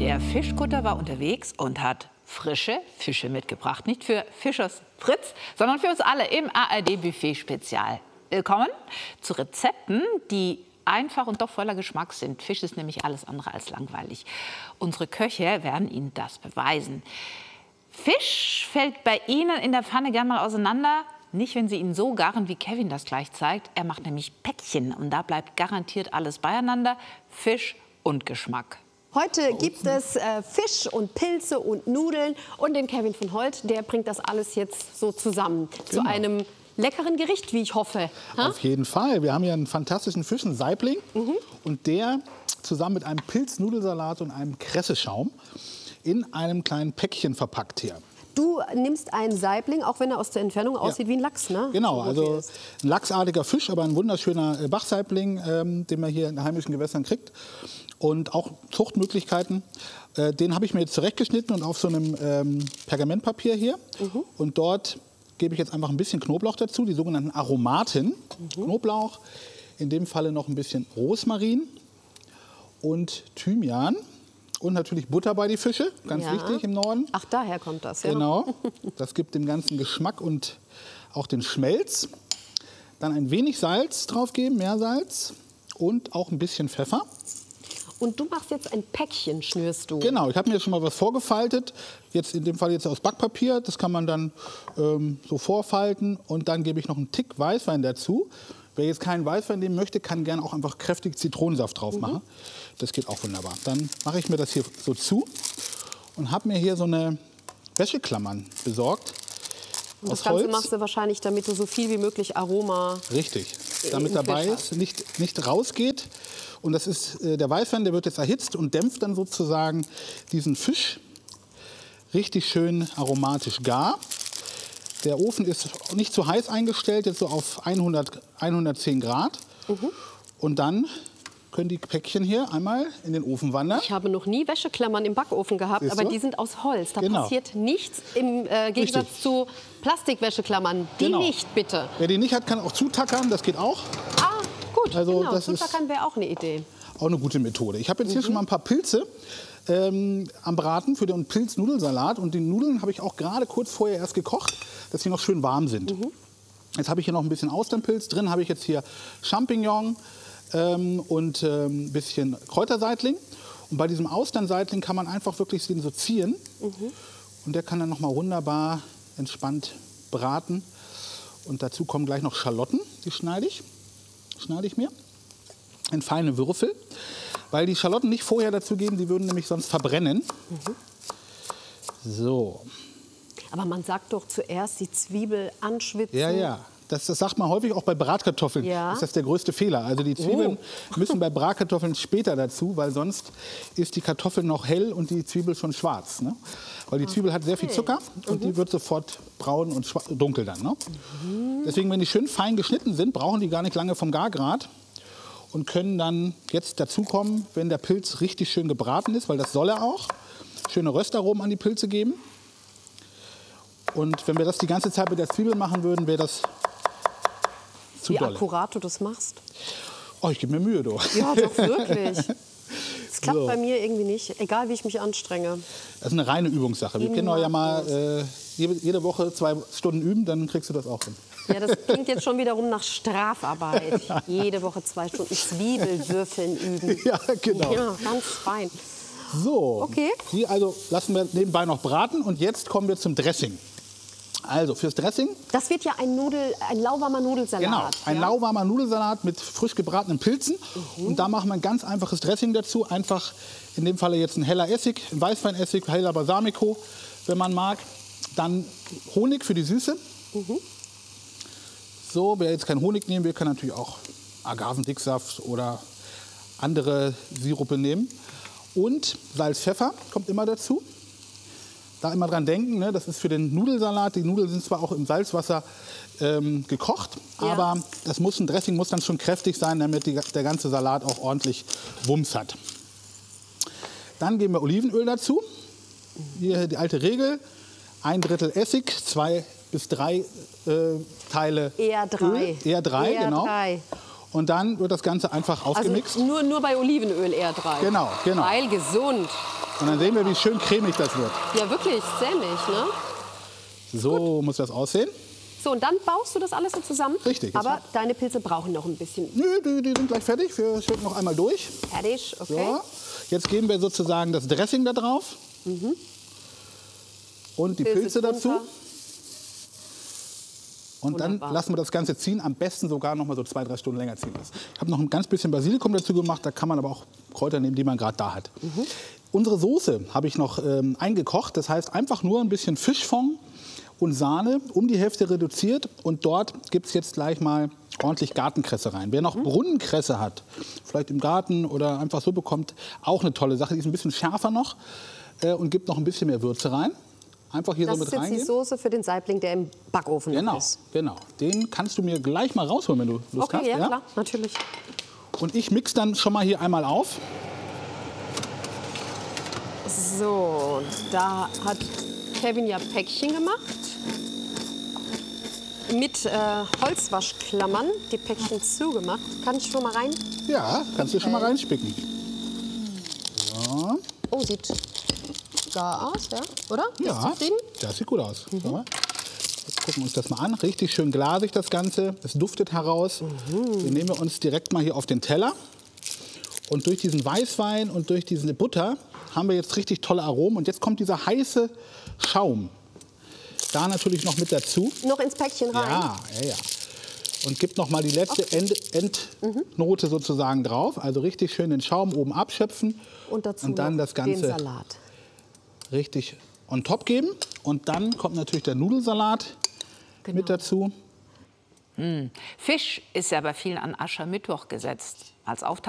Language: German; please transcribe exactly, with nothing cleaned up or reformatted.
Der Fischkutter war unterwegs und hat frische Fische mitgebracht. Nicht für Fischers Fritz, sondern für uns alle im A R D-Buffet-Spezial. Willkommen zu Rezepten, die einfach und doch voller Geschmack sind. Fisch ist nämlich alles andere als langweilig. Unsere Köche werden Ihnen das beweisen. Fisch fällt bei Ihnen in der Pfanne gern mal auseinander. Nicht, wenn Sie ihn so garen, wie Kevin das gleich zeigt. Er macht nämlich Päckchen und da bleibt garantiert alles beieinander. Fisch und Geschmack. Heute gibt es äh, Fisch und Pilze und Nudeln und den Kevin von Holt, der bringt das alles jetzt so zusammen Genau. zu einem leckeren Gericht, wie ich hoffe. Ha? Auf jeden Fall. Wir haben hier einen fantastischen Fisch, einen Saibling. Mhm. Und der zusammen mit einem Pilznudelsalat und einem Kresseschaum in einem kleinen Päckchen verpackt hier. Du nimmst einen Saibling, auch wenn er aus der Entfernung aussieht Ja. wie ein Lachs, ne? Genau, So also ist. ein lachsartiger Fisch, aber ein wunderschöner äh, Bachsaibling, ähm, den man hier in heimischen Gewässern kriegt. Und auch Zuchtmöglichkeiten. Äh, den habe ich mir jetzt zurechtgeschnitten und auf so einem ähm, Pergamentpapier hier. Mhm. Und dort gebe ich jetzt einfach ein bisschen Knoblauch dazu, die sogenannten Aromaten. Mhm. Knoblauch, in dem Falle noch ein bisschen Rosmarin und Thymian. Und natürlich Butter bei die Fische, ganz Ja. wichtig im Norden. Ach, daher kommt das, ja. Genau, das gibt dem ganzen Geschmack und auch den Schmelz. Dann ein wenig Salz draufgeben, Meersalz und auch ein bisschen Pfeffer. Und du machst jetzt ein Päckchen, schnürst du. Genau, ich habe mir schon mal was vorgefaltet. Jetzt in dem Fall jetzt aus Backpapier. Das kann man dann ähm, so vorfalten. Und dann gebe ich noch einen Tick Weißwein dazu. Wer jetzt keinen Weißwein nehmen möchte, kann gerne auch einfach kräftig Zitronensaft drauf machen. Mhm. Das geht auch wunderbar. Dann mache ich mir das hier so zu und habe mir hier so eine Wäscheklammern besorgt. Und aus das Ganze Holz. machst du wahrscheinlich, damit du so viel wie möglich Aroma... Richtig, damit im dabei Fisch ist, nicht, nicht rausgeht. Und das ist äh, der Weißwein, der wird jetzt erhitzt und dämpft dann sozusagen diesen Fisch richtig schön aromatisch gar. Der Ofen ist nicht zu heiß eingestellt, jetzt so auf hundert, hundertzehn Grad. Mhm. Und dann können die Päckchen hier einmal in den Ofen wandern. Ich habe noch nie Wäscheklammern im Backofen gehabt, Siehst aber du? die sind aus Holz. Da Genau. passiert nichts im äh, Gegensatz Richtig. zu Plastikwäscheklammern. Die Genau. nicht, bitte. Wer die nicht hat, kann auch zutackern, das geht auch. Ah, gut, Also genau. das ist- Zutackern wäre auch eine Idee. Auch eine gute Methode. Ich habe jetzt hier Mhm. schon mal ein paar Pilze ähm, am Braten für den Pilznudelsalat. Und die Nudeln habe ich auch gerade kurz vorher erst gekocht, dass sie noch schön warm sind. Mhm. Jetzt habe ich hier noch ein bisschen Austernpilz. Drin habe ich jetzt hier Champignon ähm, und ein ähm, bisschen Kräuterseitling. Und bei diesem Austernseitling kann man einfach wirklich den so ziehen. Mhm. Und der kann dann noch mal wunderbar entspannt braten. Und dazu kommen gleich noch Schalotten, die schneide ich, schneide ich mir in feine Würfel, weil die Schalotten nicht vorher dazu geben, die würden nämlich sonst verbrennen. Mhm. So. Aber man sagt doch zuerst die Zwiebel anschwitzen. Ja, ja. Das, das sagt man häufig auch bei Bratkartoffeln. Ja. Ist das der größte Fehler. Also die Zwiebeln Oh. müssen bei Bratkartoffeln später dazu, weil sonst ist die Kartoffel noch hell und die Zwiebel schon schwarz. Ne? Weil die Zwiebel hat sehr viel Zucker und Mhm. die wird sofort braun und schwa- dunkel dann. Ne? Mhm. Deswegen, wenn die schön fein geschnitten sind, brauchen die gar nicht lange vom Gargrad und können dann jetzt dazukommen, wenn der Pilz richtig schön gebraten ist, weil das soll er auch. Schöne Röstaromen an die Pilze geben. Und wenn wir das die ganze Zeit mit der Zwiebel machen würden, wäre das zu Wie dolle. akkurat du das machst. Oh, ich gebe mir Mühe, du. Ja, doch wirklich. Es klappt So. bei mir irgendwie nicht, egal wie ich mich anstrenge. Das ist eine reine Übungssache. Wir können doch ja mal äh, jede, jede Woche zwei Stunden üben, dann kriegst du das auch hin. Ja, das klingt jetzt schon wiederum nach Strafarbeit. Jede Woche zwei Stunden Zwiebelwürfeln üben. Ja, genau. Ja, ganz fein. So, Okay. die also lassen wir nebenbei noch braten und jetzt kommen wir zum Dressing. Also fürs Dressing, Das wird ja ein, Nudel, ein lauwarmer Nudelsalat. genau, ein ja? lauwarmer Nudelsalat mit frisch gebratenen Pilzen. Mhm. Und da machen wir ein ganz einfaches Dressing dazu. Einfach in dem Falle jetzt ein heller Essig, ein Weißweinessig, heller Balsamico, wenn man mag. Dann Honig für die Süße. Mhm. So, wer jetzt keinen Honig nehmen will, kann natürlich auch Agavendicksaft oder andere Sirupe nehmen. Und Salz, Pfeffer kommt immer dazu. Da immer dran denken, ne? Das ist für den Nudelsalat. Die Nudeln sind zwar auch im Salzwasser ähm, gekocht, Ja. aber das muss, ein Dressing muss dann schon kräftig sein, damit die, der ganze Salat auch ordentlich Wumms hat. Dann geben wir Olivenöl dazu. Hier die alte Regel. Ein Drittel Essig, zwei bis drei äh, Teile Eher drei. Öl. Eher drei, Eher genau. drei. Und dann wird das Ganze einfach Also aufgemixt. nur, nur bei Olivenöl eher drei. Genau, genau. Weil gesund. Und dann sehen wir, wie schön cremig das wird. Ja, wirklich, sämig, ne? So Gut. muss das aussehen. So, und dann baust du das alles so zusammen? Richtig. Aber deine Pilze brauchen noch ein bisschen. Nö, die, die sind gleich fertig. Wir schütten noch einmal durch. Fertig, okay. So. Jetzt geben wir sozusagen das Dressing da drauf. Mhm. Und die Pilze, Pilze dazu. Und Wunderbar. Dann lassen wir das Ganze ziehen. Am besten sogar noch mal so zwei, drei Stunden länger ziehen lassen. Ich habe noch ein ganz bisschen Basilikum dazu gemacht. Da kann man aber auch Kräuter nehmen, die man gerade da hat. Mhm. Unsere Soße habe ich noch ähm, eingekocht. Das heißt einfach nur ein bisschen Fischfond und Sahne um die Hälfte reduziert. Und dort gibt es jetzt gleich mal ordentlich Gartenkresse rein. Wer noch mhm. Brunnenkresse hat, vielleicht im Garten oder einfach so bekommt, auch eine tolle Sache. Die ist ein bisschen schärfer noch äh, und gibt noch ein bisschen mehr Würze rein. Einfach hier das so mit ist jetzt reingehen. Die Soße für den Saibling, der im Backofen genau, ist. Genau, den kannst du mir gleich mal rausholen, wenn du Lust okay, hast. Ja, ja, klar, natürlich. Und ich mix dann schon mal hier einmal auf. So, da hat Kevin ja Päckchen gemacht. Mit äh, Holzwaschklammern die Päckchen zugemacht. Kann ich schon mal rein? Ja, kannst du schon mal reinspicken. So. Oh, sieht gar aus, ja? Oder? Ja, Bist du zufrieden? Das sieht gut aus. Mhm. So. Jetzt gucken wir uns das mal an. Richtig schön glasig das Ganze. Es duftet heraus. Mhm. Den nehmen wir uns direkt mal hier auf den Teller. Und durch diesen Weißwein und durch diese Butter haben wir jetzt richtig tolle Aromen. Und jetzt kommt dieser heiße Schaum. Da natürlich noch mit dazu. Noch ins Päckchen rein? Ja, ja, ja. Und gibt noch mal die letzte okay. End, Endnote mhm. sozusagen drauf. Also richtig schön den Schaum oben abschöpfen. Und dazu und dann noch das Ganze den Salat. Richtig on top geben. Und dann kommt natürlich der Nudelsalat genau. mit dazu. Mm. Fisch ist ja bei vielen an Aschermittwoch gesetzt als Auftakt.